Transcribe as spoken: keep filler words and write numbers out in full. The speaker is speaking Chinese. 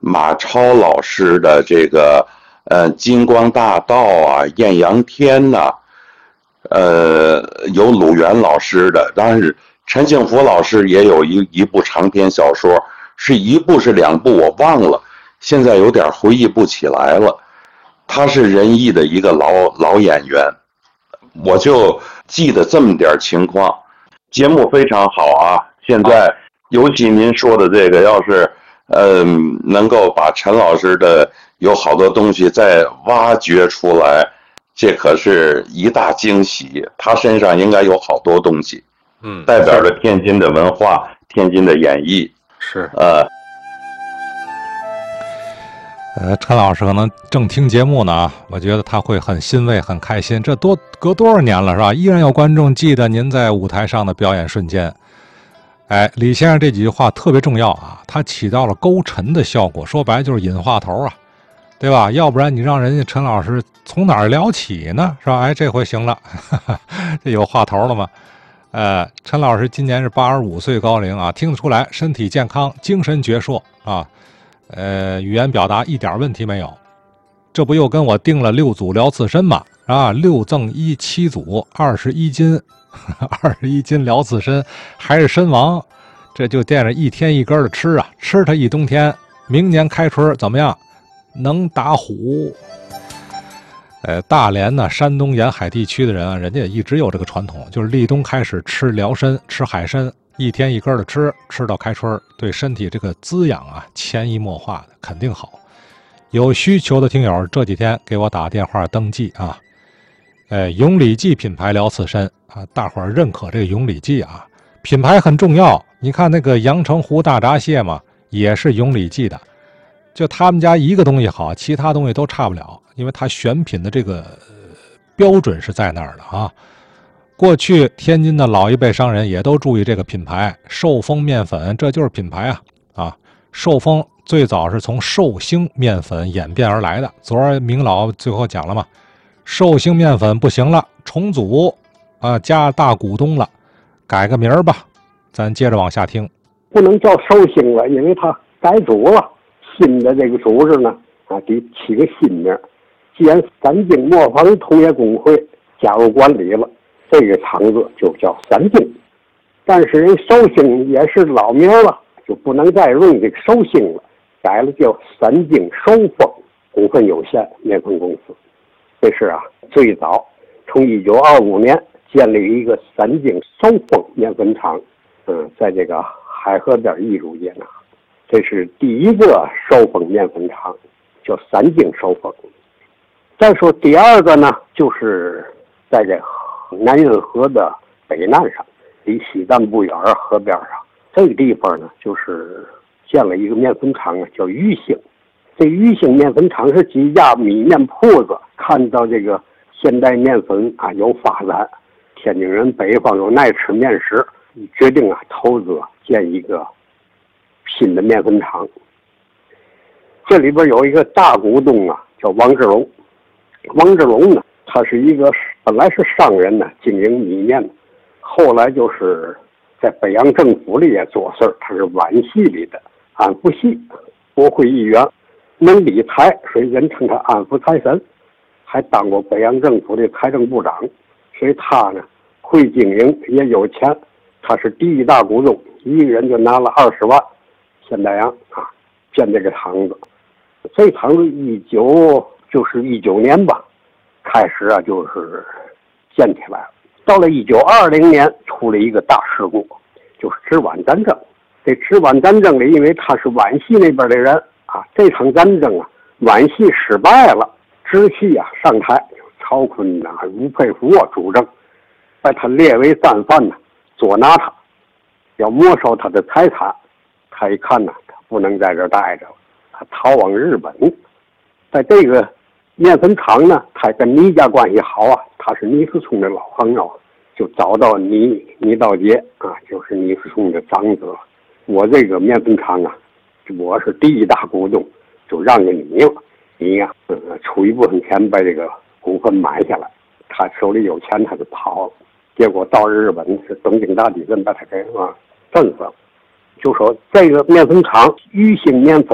马超老师的这个呃金光大道啊、艳阳天呐、啊，呃有鲁原老师的，当然是陈庆福老师也有一一部长篇小说，是一部是两部我忘了，现在有点回忆不起来了。他是仁义的一个老老演员，我就记得这么点情况。节目非常好啊，现在尤其您说的这个，要是嗯、呃、能够把陈老师的有好多东西再挖掘出来，这可是一大惊喜。他身上应该有好多东西， 嗯， 代表着天津的文化、天津的演艺。 是呃。 呃，陈老师可能正听节目呢，我觉得他会很欣慰、很开心。这多隔多少年了，是吧？依然有观众记得您在舞台上的表演瞬间。哎，李先生这几句话特别重要啊，他起到了勾陈的效果，说白了就是引话头啊，对吧？要不然你让人家陈老师从哪儿聊起呢，是吧？哎，这回行了，哈哈，这有话头了吗？呃，陈老师今年是八十五岁高龄啊，听得出来身体健康，精神矍铄啊。呃，语言表达一点问题没有，这不又跟我定了六组聊刺身嘛？啊，六赠一七组，二十一斤，二十一斤聊刺身，还是身王，这就惦着一天一根的吃啊，吃它一冬天，明年开春怎么样？能打虎。呃，大连呢，山东沿海地区的人啊，人家也一直有这个传统，就是立冬开始吃辽参，吃海参。一天一根的吃，吃到开春，对身体这个滋养啊，潜移默化的肯定好。有需求的听友这几天给我打电话登记啊。呃，永礼记品牌聊刺身啊，大伙儿认可这个永礼记啊，品牌很重要。你看那个阳澄湖大闸蟹嘛，也是永礼记的。就他们家一个东西好，其他东西都差不了，因为他选品的这个、呃、标准是在那儿的啊。过去天津的老一辈商人也都注意这个品牌，寿丰面粉，这就是品牌啊啊！寿丰最早是从寿星面粉演变而来的。昨儿明老最后讲了嘛，寿星面粉不行了，重组啊，加大股东了，改个名儿吧。咱接着往下听。 不能叫寿星了，因为他改组了，新的这个组织呢啊，得起个新名。既然三京磨坊同业工会加入管理了，这个厂子就叫三星，但是人寿星也是老名了，就不能再用这个寿星了，改了叫三京寿丰股份有限面粉公司。这是啊，最早从一九二五年建立一个三京寿丰面粉厂，嗯，在这个海河边艺术街呢，这是第一个寿丰面粉厂，叫三京寿丰。再说第二个呢，就是在这南运河的北岸上，离西站不远，河边上这个地方呢，就是建了一个面粉厂啊，叫裕兴。这裕兴面粉厂是几家米面铺子看到这个现代面粉啊有发展，天津人北方有爱吃面食，决定啊投资建一个新的面粉厂。这里边有一个大股东啊，叫王志龙。王志龙呢，他是一个本来是商人呢，经营米面，后来就是在北洋政府里也做事儿，他是皖系里的安福系国会议员，能理财，所以人称他安福财神，还当过北洋政府的财政部长，所以他呢会经营，也有钱。他是第一大股东，一个人就拿了二十万现代洋啊，建这个厂子。这厂子一九就是一九年吧，开始啊就是建起来了。到了一九二零年，出了一个大事故，就是直皖战争。这直皖战争里，因为他是皖系那边的人啊，这场战争啊，皖系失败了，直系啊上台，曹锟呐、吴佩孚啊主政，把他列为战犯呢，捉拿他，要没收他的财产。他一看呢，他不能在这儿待着了，他逃往日本。在这个面粉厂呢，他跟倪家关系好啊，他是倪世聪的老朋友，就找到倪倪道杰啊，就是倪世聪的长子。我这个面粉厂啊，我是第一大股东，就让给你了。你呀、啊，呃，出一部分钱把这个股份买下来。他手里有钱，他就跑了。结果到日本是东京大地震把他给啊震死了。就说这个面粉厂裕兴面粉